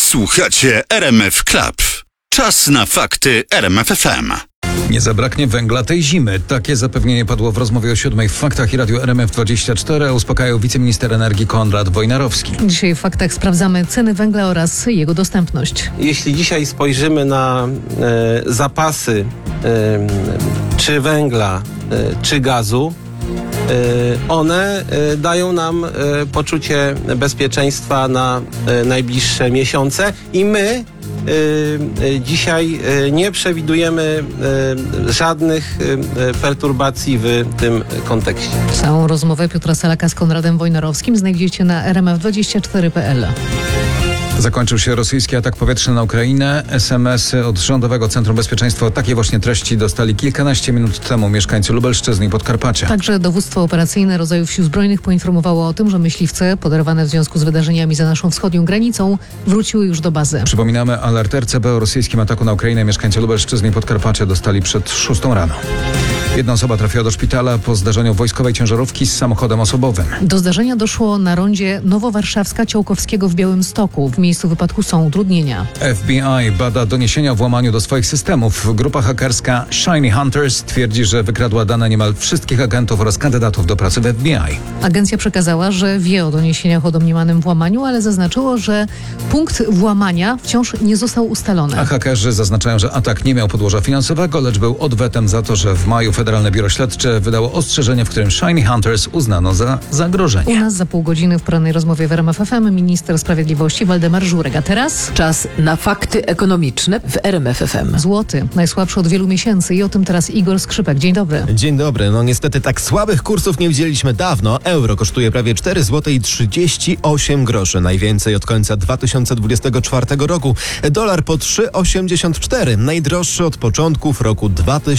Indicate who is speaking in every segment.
Speaker 1: Słuchacie RMF Club. Czas na fakty RMF FM.
Speaker 2: Nie zabraknie węgla tej zimy. Takie zapewnienie padło w rozmowie o 7 w Faktach i Radiu RMF24. Uspokajał wiceminister energii Konrad Wojnarowski.
Speaker 3: Dzisiaj w Faktach sprawdzamy ceny węgla oraz jego dostępność.
Speaker 4: Jeśli dzisiaj spojrzymy na zapasy czy węgla, czy gazu, one dają nam poczucie bezpieczeństwa na najbliższe miesiące i my dzisiaj nie przewidujemy żadnych perturbacji w tym kontekście.
Speaker 3: Całą rozmowę Piotra Salaka z Konradem Wojnarowskim znajdziecie na rmf24.pl.
Speaker 2: Zakończył się rosyjski atak powietrzny na Ukrainę. SMS-y od Rządowego Centrum Bezpieczeństwa o takiej właśnie treści dostali kilkanaście minut temu mieszkańcy Lubelszczyzny i Podkarpacia.
Speaker 3: Także dowództwo operacyjne rodzajów sił zbrojnych poinformowało o tym, że myśliwce poderwane w związku z wydarzeniami za naszą wschodnią granicą wróciły już do bazy.
Speaker 2: Przypominamy, alert RCB o rosyjskim ataku na Ukrainę mieszkańcy Lubelszczyzny i Podkarpacia dostali przed 6 rano. Jedna osoba trafiła do szpitala po zdarzeniu wojskowej ciężarówki z samochodem osobowym.
Speaker 3: Do zdarzenia doszło na rondzie Nowowarszawska-Ciołkowskiego w Białymstoku. W miejscu wypadku są utrudnienia.
Speaker 2: FBI bada doniesienia o włamaniu do swoich systemów. Grupa hakerska Shiny Hunters twierdzi, że wykradła dane niemal wszystkich agentów oraz kandydatów do pracy w FBI.
Speaker 3: Agencja przekazała, że wie o doniesieniach o domniemanym włamaniu, ale zaznaczyło, że punkt włamania wciąż nie został ustalony.
Speaker 2: A hakerzy zaznaczają, że atak nie miał podłoża finansowego, lecz był odwetem za to, że w maju Federalne Biuro Śledcze wydało ostrzeżenie, w którym Shiny Hunters uznano za zagrożenie.
Speaker 3: U nas za pół godziny w porannej rozmowie w RMF FM minister sprawiedliwości Waldemar Żurek. A teraz
Speaker 5: czas na fakty ekonomiczne w RMF FM.
Speaker 3: złoty, najsłabszy od wielu miesięcy i o tym teraz Igor Skrzypek. Dzień dobry.
Speaker 6: Dzień dobry. No niestety tak słabych kursów nie widzieliśmy dawno. Euro kosztuje prawie 4 zł i 38 groszy. Najwięcej od końca 2024 roku. Dolar po 3,84. Najdroższy od początków roku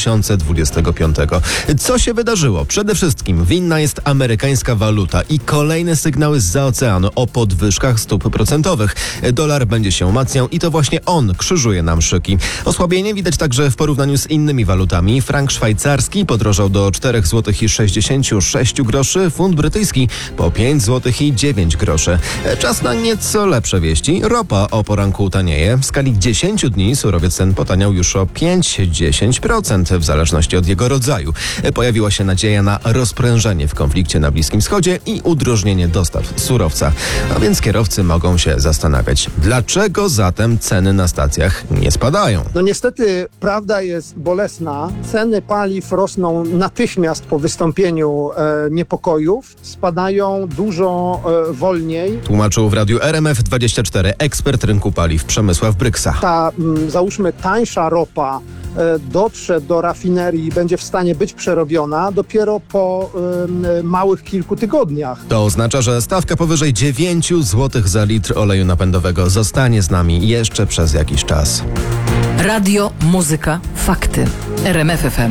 Speaker 6: 2025. Co się wydarzyło? Przede wszystkim winna jest amerykańska waluta i kolejne sygnały zza oceanu o podwyżkach stóp procentowych. Dolar będzie się umacniał i to właśnie on krzyżuje nam szyki. Osłabienie widać także w porównaniu z innymi walutami. Frank szwajcarski podrożał do 4 zł i 66 groszy, funt brytyjski po 5 zł i 9 groszy. Czas na nieco lepsze wieści. Ropa o poranku tanieje. W skali 10 dni surowiec ten potaniał już o 5-10% w zależności od jego rodzaju. Pojawiła się nadzieja na rozprężenie w konflikcie na Bliskim Wschodzie i udrożnienie dostaw surowca. A więc kierowcy mogą się zastanawiać, dlaczego zatem ceny na stacjach nie spadają.
Speaker 7: No niestety prawda jest bolesna. Ceny paliw rosną natychmiast po wystąpieniu niepokojów. Spadają dużo wolniej.
Speaker 6: Tłumaczył w radiu RMF24 ekspert rynku paliw Przemysław Bryksa.
Speaker 7: Ta, załóżmy, tańsza ropa dotrze do rafinerii i będzie w stanie być przerobiona dopiero po małych kilku tygodniach.
Speaker 6: To oznacza, że stawka powyżej 9 zł za litr oleju napędowego zostanie z nami jeszcze przez jakiś czas.
Speaker 5: Radio, muzyka, fakty. RMF FM.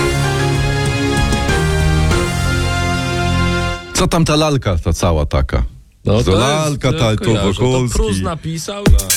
Speaker 8: Co tam ta lalka, ta cała taka?
Speaker 9: No
Speaker 8: to lalka, ta, to
Speaker 9: Prus
Speaker 8: Wokulski.
Speaker 9: napisał.